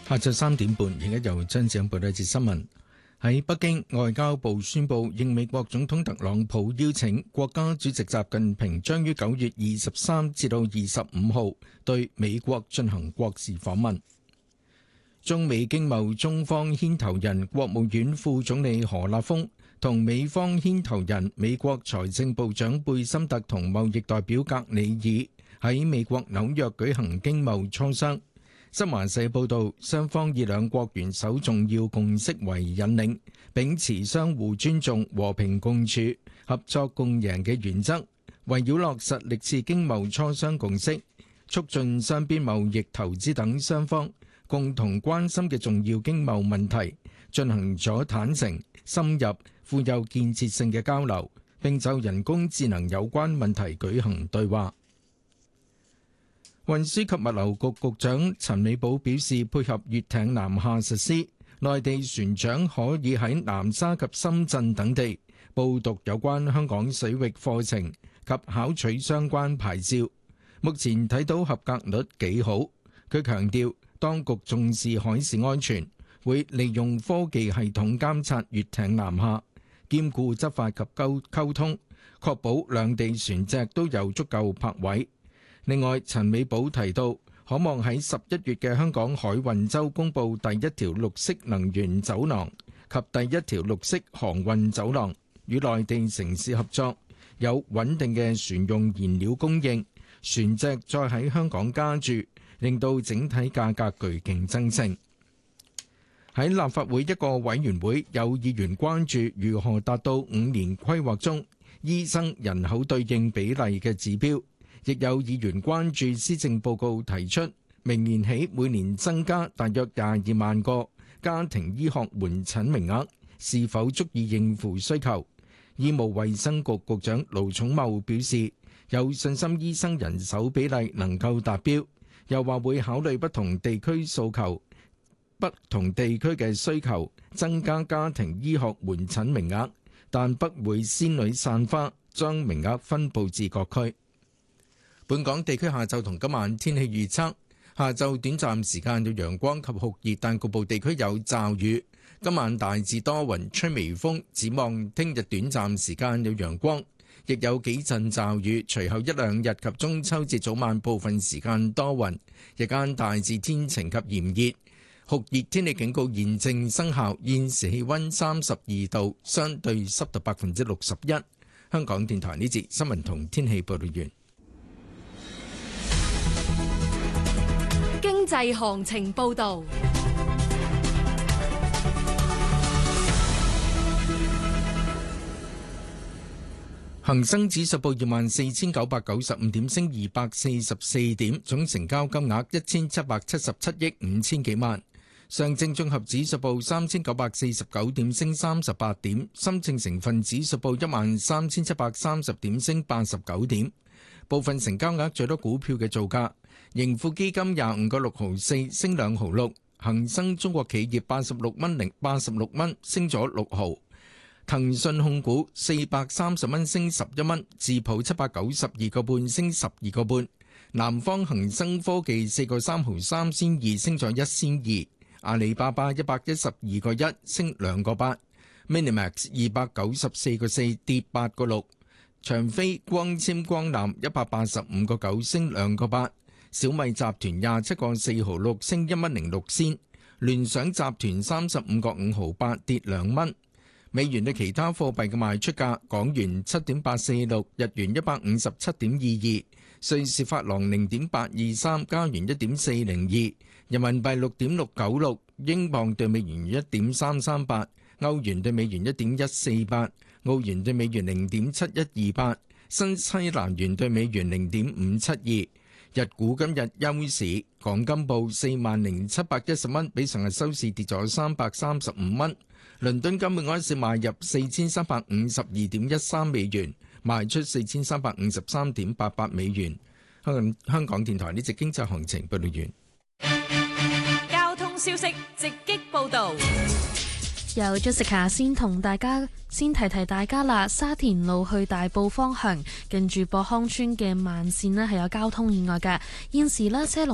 下晝3點半，而家由張子欣報道一節新聞。喺北京，外交部宣布，應美國總統特朗普邀請，國家主席習近平將於9月23至到25號對美國進行國事訪問。中美經貿中方牽頭人國務院副總理何立峰同美方牽頭人美國財政部長貝森特同貿易代表格里爾喺美國紐約舉行經貿磋商。新華社報道，雙方以兩國元首重要共識為引領，秉持相互尊重、和平共處、合作共贏嘅原則，圍繞落實歷次經貿磋商共識，促進雙邊貿易、投資等雙方共同關心嘅重要經貿問題，進行咗坦誠、深入、富有建設性嘅交流，並就人工智能有關問題舉行對話。運輸及物流局局長陳美寶表示，配合粵艇南下實施，內地船長可以喺南沙及深圳等地報讀有關香港水域課程及考取相關牌照。目前睇到合格率幾好。佢強調，當局重視海事安全，會利用科技系統監察粵艇南下，兼顧執法及溝通，確保兩地船隻都有足夠泊位。另外，陳美寶提到，可望喺11月嘅香港海運週公佈第一條綠色能源走廊及第一條綠色航運走廊，與內地城市合作，有穩定嘅船用燃料供應，船隻再喺香港加注，令到整體價格具競爭性。喺立法會一個委員會，有議員關注如何達到5年規劃中醫生人口對應比例嘅指標。亦有議員關注施政報告提出，明年起每年增加大約22萬個家庭醫學門診名額，是否足以應付需求？醫務衛生局局長盧寵茂表示，有信心醫生人手比例能夠達標，又話會考慮不同地區訴求、不同地區嘅需求，增加家庭醫學門診名額，但不會仙女散花，將名額分佈至各區。本港地區下晝同今晚天氣預測，下晝短暫時間有陽光及酷熱，但局部地區有驟雨。今晚大致多雲，吹微風。展望聽日短暫時間有陽光，亦有幾陣驟雨。隨後一兩日及中秋節早晚部分時間多雲，日間大致天晴及炎熱。酷熱天氣警告現正生效。現時氣溫32度，相對濕度61%。香港電台呢節新聞同天氣報道完。 經濟行情報導， 恒生指數報24,995點，升244點，總成交金額1,777億5千幾萬。上證綜合指數報3,949點，升38點。深證成分指數報13,730點，升89點。部分成交額最多股票嘅造價：盈富基金25個6毫4，升2毫6；恒生中國企業86蚊，升咗6毫；騰訊控股430蚊，升11蚊；智普792個半，升12個半；南方恒生科技4個3毫3仙2，升咗1仙2；阿里巴巴112個1，升2個8； Minimax 294個4，跌8個6；長飛光纖光纜185個9，升2個8；小米集團27個4毫6，升1蚊06仙；聯想集團35個5毫8，跌2蚊。美元對其他貨幣嘅賣出價：港元7.846，日元157.22，瑞士法郎0.823，加元1.402，人民幣6.696，英鎊對美元1.338，歐元對美元1.148。澳元對美元0.7128，新西蘭元對美元0.572。日股今日休市，港金報40,710蚊，比上日收市跌咗335蚊。倫敦金每盎司買入4352.13美元，賣出4353.88美元。香港電台呢節經濟行情報道完。 交通消息直擊報導。 由 Jessica 先提提大家啦，沙田路去大埔方向近住博康村嘅慢線呢係有交通意外嘅，現時呢車龍